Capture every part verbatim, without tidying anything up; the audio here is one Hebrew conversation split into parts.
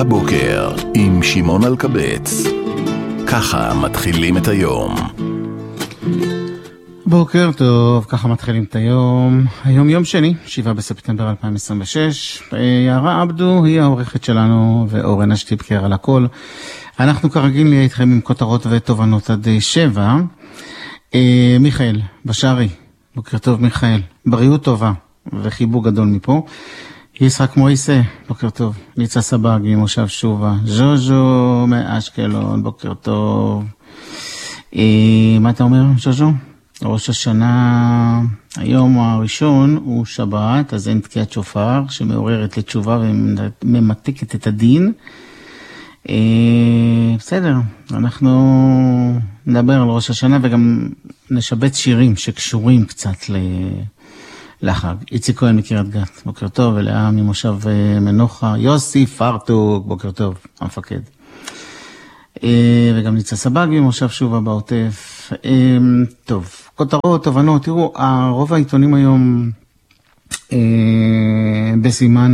הבוקר עם שמעון אלקבץ. ככה מתחילים את היום. בוקר טוב, ככה מתחילים את היום. היום יום שני, שבעה בספטמבר אלפיים עשרים ושש. יערה עבדו היא העורכת שלנו, ואורן אשטיבקר על הכל. אנחנו כרגיל נהיה איתכם עם כותרות ותובנות עד שבע. מיכאל בשארי, בוקר טוב מיכאל, בריאות טובה וחיבוק גדול מפה. ישחק מויסה, בוקר טוב. ניצה סבגי, מושב שובה. ז'וז'ו מאשקלון, בוקר טוב. אה, מה אתה אומר, ז'וז'ו? ראש השנה, היום הראשון הוא שבת, אז אין תקיעת שופר שמעוררת לתשובה וממתקת את הדין. אה, בסדר, אנחנו נדבר על ראש השנה וגם נשבץ שירים שקשורים קצת ל... לחג. איציק כהן מקריית גת, בוקר טוב, ולאה ממושב מנוחה, יוסי פרטוק, בוקר טוב, המפקד. וגם ניצה סבגי ממושב שובה בעוטף. טוב, כותרות, תובנות, תראו, רוב העיתונים היום בסימן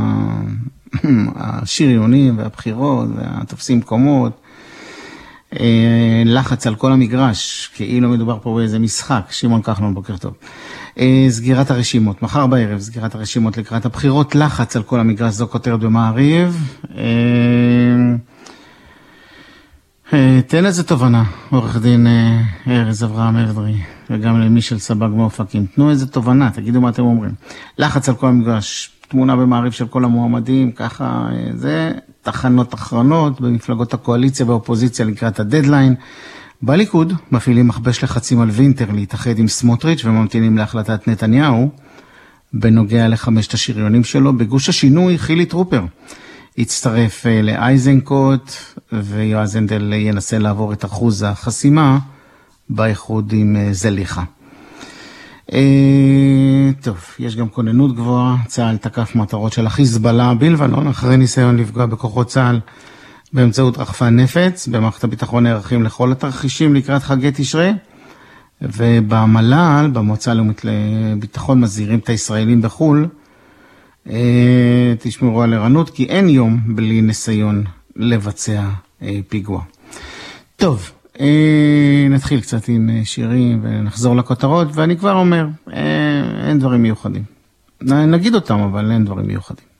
השריונים והבחירות והתופסים קומות, לחץ על כל המגרש, כאילו מדובר פה באיזה משחק. שמעון כחלון, בוקר טוב. סגירת הרשימות, מחר בערב סגירת הרשימות לקראת הבחירות, לחץ על כל המגרש, זו כותרת במעריב. תן איזה תובנה, עורך דין ארז אברהם ארדרי, וגם למישל סבג מאופקים, תנו איזה תובנה, תגידו מה אתם אומרים. לחץ על כל המגרש, תמונה במעריב של כל המועמדים, ככה זה, תחנות אחרונות במפלגות הקואליציה והאופוזיציה לקראת הדדליין. בליכוד מפעילים מכבש לחצים על וינטר להתאחד עם סמוטריץ' וממתינים להחלטת נתניהו בנוגע לחמשת השריונים שלו. בגוש השינוי חילי טרופר הצטרף לאייזנקוט, ויועז הנדל ינסה לעבור את אחוז החסימה באיחוד עם זליכה. טוב, יש גם כוננות גבוהה. צה"ל תקף מטרות של החיזבאללה בלבנון אחרי ניסיון לפגוע בכוחות צה"ל באמצעות רחפן נפץ. במערכת הביטחון נערכים לכל התרחישים לקראת חגי תשרי, ובמל"ל, במועצה הלאומית לביטחון, מזהירים את הישראלים בחול, תשמרו על ערנות, כי אין יום בלי ניסיון לבצע פיגוע. טוב, נתחיל קצת עם שירים ונחזור לכותרות, ואני כבר אומר, אין דברים מיוחדים. נגיד אותם, אבל אין דברים מיוחדים.